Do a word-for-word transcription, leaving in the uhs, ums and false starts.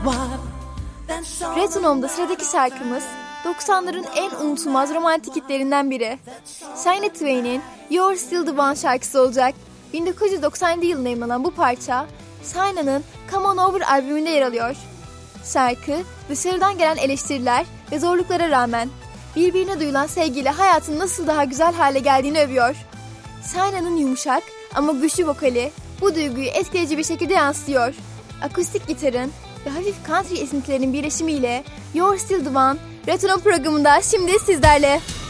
Retronome'da sıradaki şarkımız doksanların en unutulmaz romantik hitlerinden biri. Shania Twain'in You're Still the One şarkısı olacak. bin dokuz yüz doksan yedi yılında yayınlanan bu parça Shania'nın Come On Over albümünde yer alıyor. Şarkı dışarıdan gelen eleştiriler ve zorluklara rağmen birbirine duyulan sevgiyle hayatın nasıl daha güzel hale geldiğini övüyor. Shania'nın yumuşak ama güçlü vokali bu duyguyu etkileyici bir şekilde yansıtıyor. Akustik gitarın ve hafif country esintilerinin birleşimiyle You're Still the One Retronome programında şimdi sizlerle.